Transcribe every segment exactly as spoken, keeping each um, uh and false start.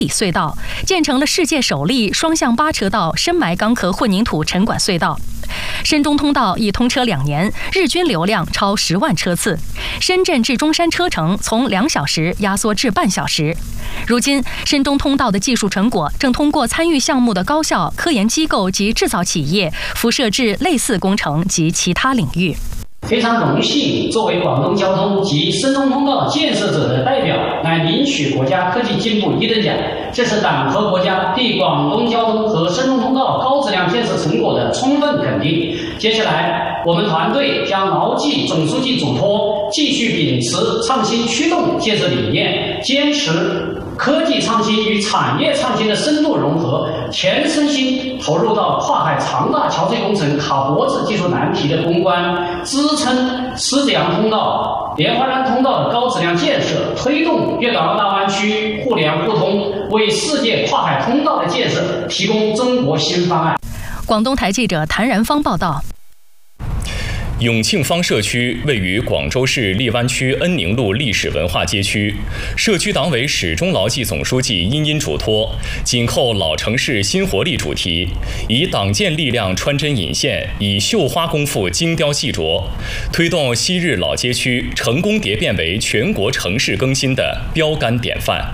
里隧道，建成了世界首例双向八车道深埋钢壳混凝土沉管隧道。深中通道已通车两年，日均流量超十万车次。深圳至中山车程从两小时压缩至半小时。如今，深中通道的技术成果正通过参与项目的高校、科研机构及制造企业，辐射至类似工程及其他领域。 非常荣幸，作为广东交通及深中通道建设者的代表，来领取国家科技进步一等奖。这是党和国家对广东交通和深中通道高质量建设成果的充分肯定。接下来，我们团队将牢记总书记嘱托，继续秉持创新驱动建设理念，坚持科技创新与产业创新的深度融合，全身心投入到跨海长大桥隧工程卡脖子技术难题的攻关，支撑狮子洋通道、莲花山通道的高质量建设，推动粤港澳大湾区互联互通，为世界跨海通道的建设提供中国新方案。 广东台记者谭然芳报道。 永庆坊社区位于广州市荔湾区恩宁路历史文化街区，社区党委始终牢记总书记殷殷嘱托，紧扣老城市新活力主题，以党建力量穿针引线，以绣花功夫精雕细琢，推动昔日老街区成功蝶变为全国城市更新的标杆典范。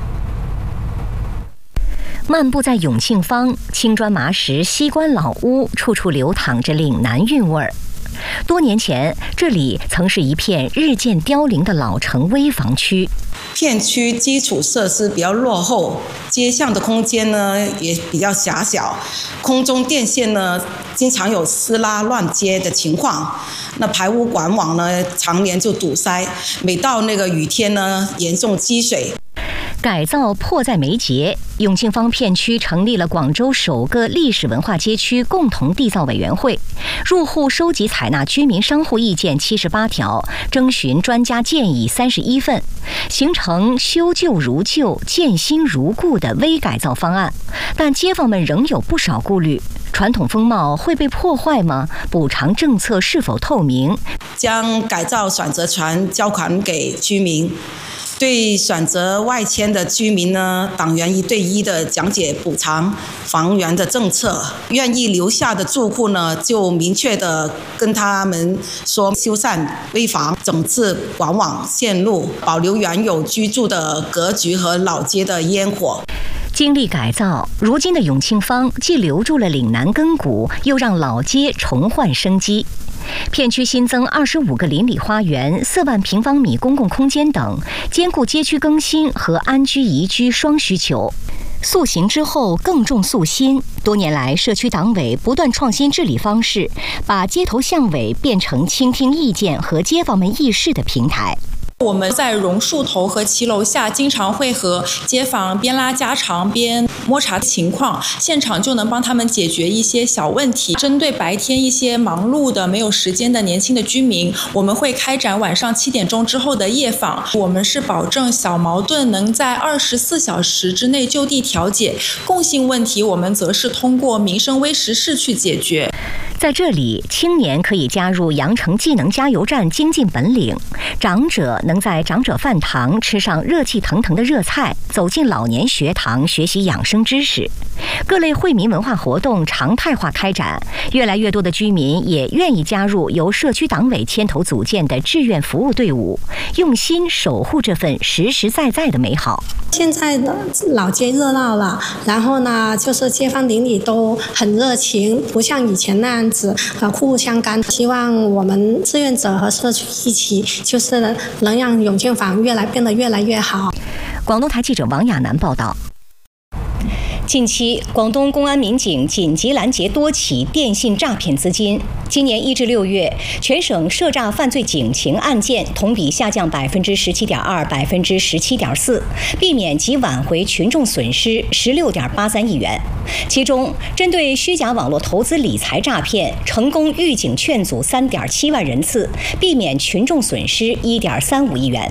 漫步在永庆坊，青砖麻石西关老屋，处处流淌着岭南韵味儿。多年前，这里曾是一片日渐凋零的老城危房区。 片区基础设施比较落后，街巷的空间呢也比较狭小，空中电线呢经常有撕拉乱接的情况，那排污管网呢常年就堵塞，每到那个雨天呢严重积水。 改造迫在眉睫，永庆坊片区成立了广州首个历史文化街区共同缔造委员会，入户收集采纳居民商户意见七十八条，征询专家建议三十一份，形成修旧如旧、建新如故的微改造方案。但街坊们仍有不少顾虑：传统风貌会被破坏吗？补偿政策是否透明？ 将改造选择权交还给居民。对选择外迁的居民呢，党员一对一的讲解补偿房源的政策；愿意留下的住户呢，就明确的跟他们说，修缮危房、整治管网线路，保留原有居住的格局和老街的烟火。 经历改造，如今的永庆坊既留住了岭南根骨，又让老街重焕生机。片区新增二十五个邻里花园、四万平方米公共空间等，兼顾街区更新和安居宜居双需求。塑形之后更重塑新，多年来社区党委不断创新治理方式，把街头巷尾变成倾听意见和街坊们议事的平台。 我们在榕树头和骑楼下经常会和街坊边拉家常边摸查情况，现场就能帮他们解决一些小问题。针对白天一些忙碌的没有时间的年轻的居民，我们会开展晚上七点钟之后的夜访。我们是保证小矛盾能在二十四小时之内就地调解，共性问题我们则是通过民生微实事去解决。 在这里，青年可以加入羊城技能加油站精进本领，长者能在长者饭堂吃上热气腾腾的热菜，走进老年学堂学习养生知识。各类惠民文化活动常态化开展，越来越多的居民也愿意加入由社区党委牵头组建的志愿服务队伍，用心守护这份实实在在的美好。 现在的老街热闹了，然后呢，就是街坊邻里都很热情，不像以前那样子呃互不相干。希望我们志愿者和社区一起，就是能让永庆坊越来变得越来越好。 广东台记者王亚楠报道。近期，广东公安民警紧急拦截多起电信诈骗资金。今年一至六月，全省涉诈犯罪警情案件同比下降百分之十七点二、百分之十七点四，避免及挽回群众损失十六点八三亿元。其中，针对虚假网络投资理财诈骗，成功预警劝阻三点七万人次，避免群众损失一点三五亿元。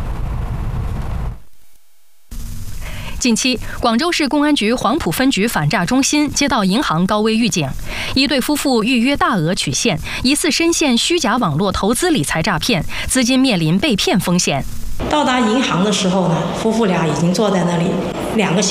近期，广州市公安局黄埔分局反诈中心接到银行高危预警，一对夫妇预约大额取现，疑似深陷虚假网络投资理财诈骗，资金面临被骗风险。 到达银行的时候呢，夫妇俩已经坐在那里，两个